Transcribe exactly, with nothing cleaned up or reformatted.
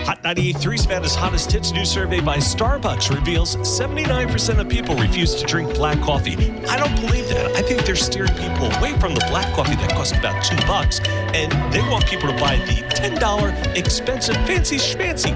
Hot ninety-eight point three Savannah's hottest hits. New survey by Starbucks reveals seventy-nine percent of people refuse to drink black coffee. I don't believe that. I think they're steering people away from the black coffee that costs about two bucks, and they want people to buy the ten dollar expensive fancy schmancy